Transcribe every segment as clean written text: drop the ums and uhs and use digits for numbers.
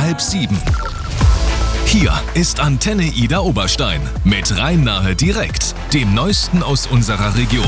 6:30. Hier ist Antenne Ida Oberstein mit Rhein-Nahe direkt, dem Neuesten aus unserer Region.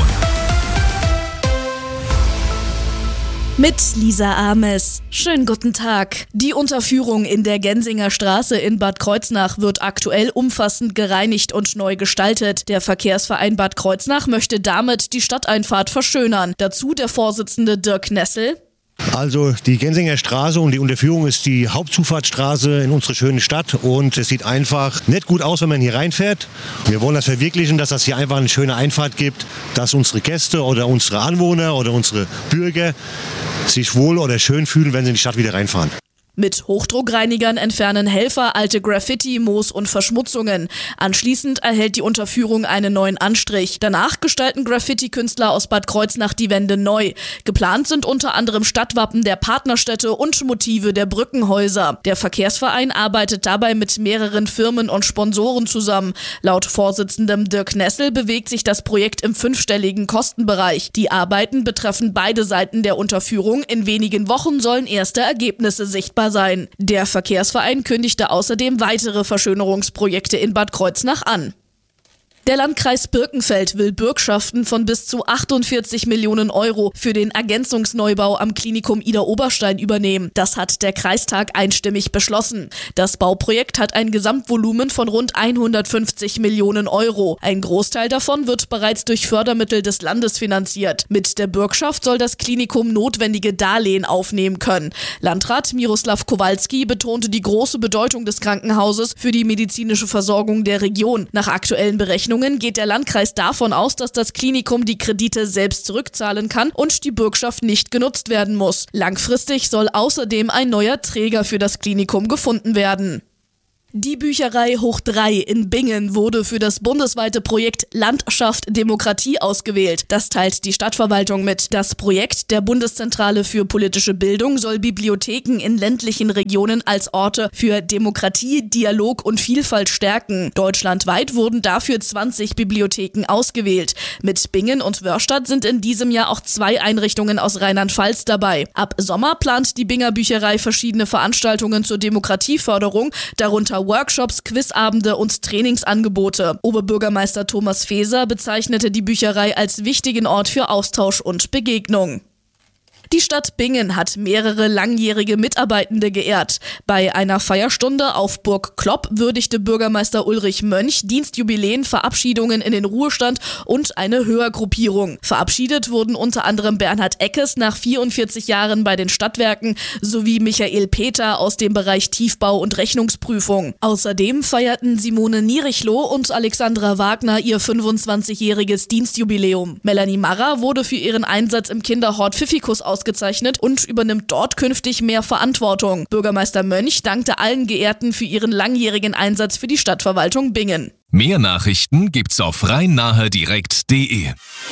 Mit Lisa Ames. Schönen guten Tag. Die Unterführung in der Gensinger Straße in Bad Kreuznach wird aktuell umfassend gereinigt und neu gestaltet. Der Verkehrsverein Bad Kreuznach möchte damit die Stadteinfahrt verschönern. Dazu der Vorsitzende Dirk Nessel. Also die Gensinger Straße und die Unterführung ist die Hauptzufahrtsstraße in unsere schöne Stadt und es sieht einfach nicht gut aus, wenn man hier reinfährt. Wir wollen das verwirklichen, dass es hier einfach eine schöne Einfahrt gibt, dass unsere Gäste oder unsere Anwohner oder unsere Bürger sich wohl oder schön fühlen, wenn sie in die Stadt wieder reinfahren. Mit Hochdruckreinigern entfernen Helfer alte Graffiti, Moos und Verschmutzungen. Anschließend erhält die Unterführung einen neuen Anstrich. Danach gestalten Graffiti-Künstler aus Bad Kreuznach die Wände neu. Geplant sind unter anderem Stadtwappen der Partnerstädte und Motive der Brückenhäuser. Der Verkehrsverein arbeitet dabei mit mehreren Firmen und Sponsoren zusammen. Laut Vorsitzendem Dirk Nessel bewegt sich das Projekt im 5-stelligen Kostenbereich. Die Arbeiten betreffen beide Seiten der Unterführung. In wenigen Wochen sollen erste Ergebnisse sichtbar sein. Der Verkehrsverein kündigte außerdem weitere Verschönerungsprojekte in Bad Kreuznach an. Der Landkreis Birkenfeld will Bürgschaften von bis zu 48 Millionen Euro für den Ergänzungsneubau am Klinikum Ida Oberstein übernehmen. Das hat der Kreistag einstimmig beschlossen. Das Bauprojekt hat ein Gesamtvolumen von rund 150 Millionen Euro. Ein Großteil davon wird bereits durch Fördermittel des Landes finanziert. Mit der Bürgschaft soll das Klinikum notwendige Darlehen aufnehmen können. Landrat Miroslav Kowalski betonte die große Bedeutung des Krankenhauses für die medizinische Versorgung der Region. Nach aktuellen Berechnungen geht der Landkreis davon aus, dass das Klinikum die Kredite selbst zurückzahlen kann und die Bürgschaft nicht genutzt werden muss. Langfristig soll außerdem ein neuer Träger für das Klinikum gefunden werden. Die Bücherei Hoch 3 in Bingen wurde für das bundesweite Projekt Landschaft Demokratie ausgewählt. Das teilt die Stadtverwaltung mit. Das Projekt der Bundeszentrale für politische Bildung soll Bibliotheken in ländlichen Regionen als Orte für Demokratie, Dialog und Vielfalt stärken. Deutschlandweit wurden dafür 20 Bibliotheken ausgewählt. Mit Bingen und Wörstadt sind in diesem Jahr auch 2 Einrichtungen aus Rheinland-Pfalz dabei. Ab Sommer plant die Binger Bücherei verschiedene Veranstaltungen zur Demokratieförderung, darunter Workshops, Quizabende und Trainingsangebote. Oberbürgermeister Thomas Feser bezeichnete die Bücherei als wichtigen Ort für Austausch und Begegnung. Die Stadt Bingen hat mehrere langjährige Mitarbeitende geehrt. Bei einer Feierstunde auf Burg Klopp würdigte Bürgermeister Ulrich Mönch Dienstjubiläen, Verabschiedungen in den Ruhestand und eine Höhergruppierung. Verabschiedet wurden unter anderem Bernhard Eckes nach 44 Jahren bei den Stadtwerken sowie Michael Peter aus dem Bereich Tiefbau und Rechnungsprüfung. Außerdem feierten Simone Nierichloh und Alexandra Wagner ihr 25-jähriges Dienstjubiläum. Melanie Marra wurde für ihren Einsatz im Kinderhort Pfiffikus ausgezeichnet und übernimmt dort künftig mehr Verantwortung. Bürgermeister Mönch dankte allen Geehrten für ihren langjährigen Einsatz für die Stadtverwaltung Bingen. Mehr Nachrichten gibt's auf rhein-nahe-direkt.de.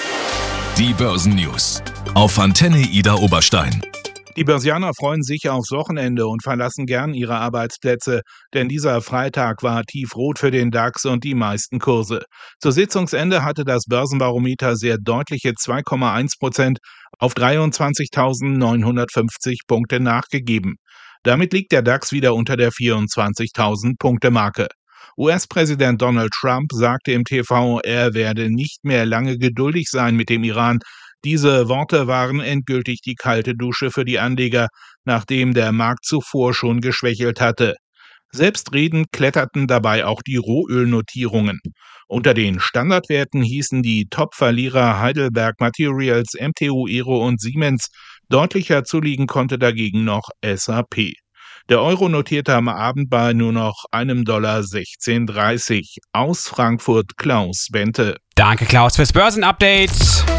Die Börsennews auf Antenne Ida Oberstein. Die Börsianer freuen sich aufs Wochenende und verlassen gern ihre Arbeitsplätze, denn dieser Freitag war tiefrot für den DAX und die meisten Kurse. Zu Sitzungsende hatte das Börsenbarometer sehr deutliche 2,1% auf 23.950 Punkte nachgegeben. Damit liegt der DAX wieder unter der 24.000 Punkte Marke. US-Präsident Donald Trump sagte im TV, er werde nicht mehr lange geduldig sein mit dem Iran. Diese Worte waren endgültig die kalte Dusche für die Anleger, nachdem der Markt zuvor schon geschwächelt hatte. Selbstredend kletterten dabei auch die Rohölnotierungen. Unter den Standardwerten hießen die Top-Verlierer Heidelberg Materials, MTU Aero und Siemens. Deutlicher zuliegen konnte dagegen noch SAP. Der Euro notierte am Abend bei nur noch $1,1630. Aus Frankfurt Klaus Bente. Danke Klaus fürs Börsenupdate.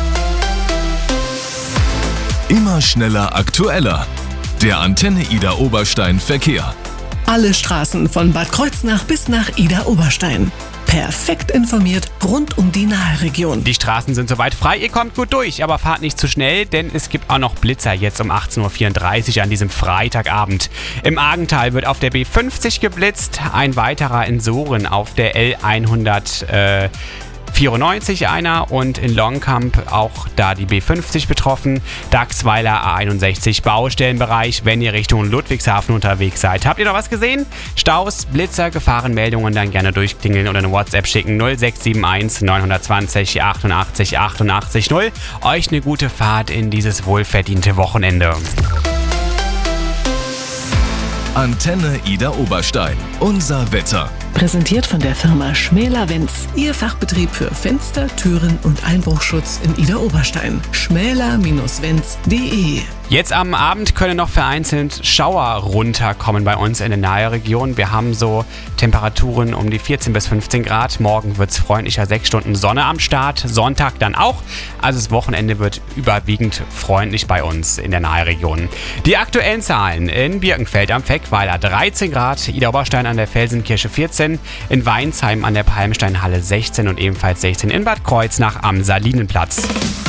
Immer schneller, aktueller. Der Antenne Ida Oberstein Verkehr. Alle Straßen von Bad Kreuznach bis nach Ida Oberstein. Perfekt informiert rund um die Nahe-Region. Die Straßen sind soweit frei, ihr kommt gut durch, aber fahrt nicht zu schnell, denn es gibt auch noch Blitzer jetzt um 18.34 Uhr an diesem Freitagabend. Im Argental wird auf der B50 geblitzt, ein weiterer in Soren auf der L100 94 einer und in Longcamp auch da die B50 betroffen. Dachsweiler A61 Baustellenbereich, wenn ihr Richtung Ludwigshafen unterwegs seid. Habt ihr noch was gesehen? Staus, Blitzer, Gefahrenmeldungen, dann gerne durchklingeln oder eine WhatsApp schicken 0671 920 88 88 0. Euch eine gute Fahrt in dieses wohlverdiente Wochenende. Antenne Ida Oberstein. Unser Wetter. Präsentiert von der Firma Schmäler-Wenz. Ihr Fachbetrieb für Fenster, Türen und Einbruchschutz in Ida Oberstein. schmäler-wenz.de. Jetzt am Abend können noch vereinzelt Schauer runterkommen bei uns in der Naheregion. Wir haben so Temperaturen um die 14 bis 15 Grad. Morgen wird es freundlicher, 6 Stunden Sonne am Start. Sonntag dann auch. Also das Wochenende wird überwiegend freundlich bei uns in der Naheregion. Die aktuellen Zahlen: in Birkenfeld am Feckweiler 13 Grad, Ida Oberstein an der Felsenkirche 14, in Weinsheim an der Palmsteinhalle 16 und ebenfalls 16 in Bad Kreuznach am Salinenplatz.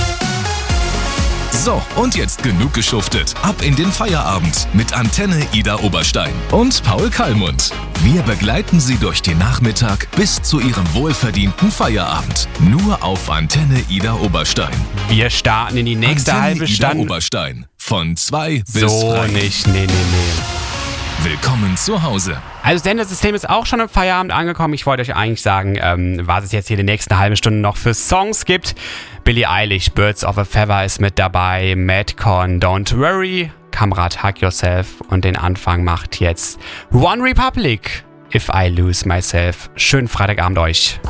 So, und jetzt genug geschuftet. Ab in den Feierabend mit Antenne Ida Oberstein und Paul Kallmund. Wir begleiten Sie durch den Nachmittag bis zu Ihrem wohlverdienten Feierabend. Nur auf Antenne Ida Oberstein. Wir starten in die nächste Antenne halbe Ida Stunde. Oberstein. Von 2 bis So 3. nicht, nee. Willkommen zu Hause. Also das Sendersystem ist auch schon im Feierabend angekommen. Ich wollte euch eigentlich sagen, was es jetzt hier die nächsten halben Stunden noch für Songs gibt. Billie Eilish, Birds of a Feather ist mit dabei, Madcon, Don't Worry, Kamrat Hug Yourself und den Anfang macht jetzt One Republic, If I Lose Myself. Schönen Freitagabend euch.